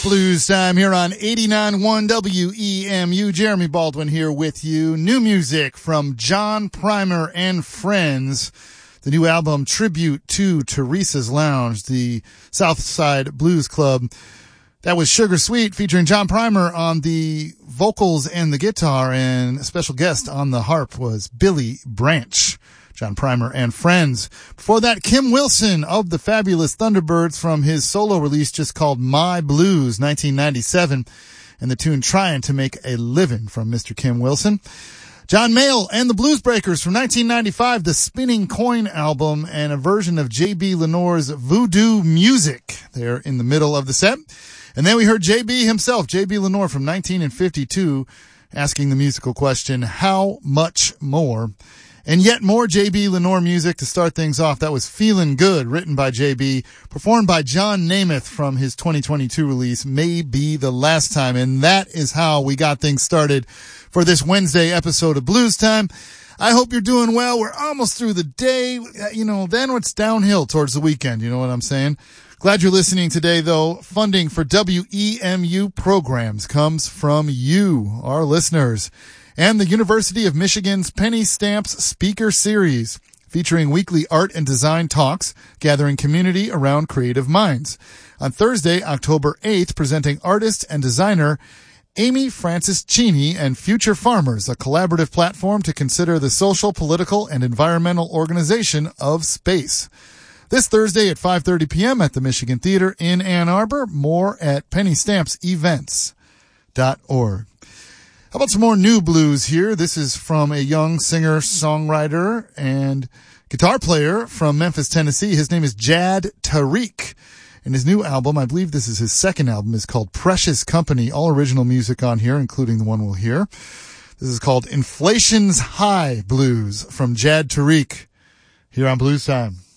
Blues Time here on 89.1 WEMU. Jeremy Baldwin here with you. New music from John Primer and Friends. The new album, Tribute to Teresa's Lounge, the Southside Blues Club. That was Sugar Sweet featuring John Primer on the vocals and the guitar, and a special guest on the harp was Billy Branch. John Primer and Friends. Before that, Kim Wilson of the Fabulous Thunderbirds from his solo release just called My Blues, 1997, and the tune Trying to Make a Living from Mr. Kim Wilson. John Mayall and the Blues Breakers from 1995, the Spinning Coin album, and a version of J.B. Lenore's Voodoo Music there in the middle of the set. And then we heard J.B. himself, J.B. Lenore from 1952, asking the musical question, how much more? And yet more J.B. Lenore music to start things off. That was Feelin' Good, written by J.B., performed by John Namath from his 2022 release, May Be the Last Time. And that is how we got things started for this Wednesday episode of Blues Time. I hope you're doing well. We're almost through the day. Then it's downhill towards the weekend. You know what I'm saying? Glad you're listening today, though. Funding for WEMU programs comes from you, our listeners, and the University of Michigan's Penny Stamps Speaker Series, featuring weekly art and design talks, gathering community around creative minds. On Thursday, October 8th, presenting artist and designer Amy Francis Cheney and Future Farmers, a collaborative platform to consider the social, political, and environmental organization of space. This Thursday at 5:30 p.m. at the Michigan Theater in Ann Arbor. More at pennystampsevents.org. How about some more new blues here? This is from a young singer-songwriter and guitar player from Memphis, Tennessee. His name is Jad Tariq. And his new album, I believe this is his second album, is called Precious Company. All original music on here, including the one we'll hear. This is called Inflation's High Blues from Jad Tariq here on Blues Time.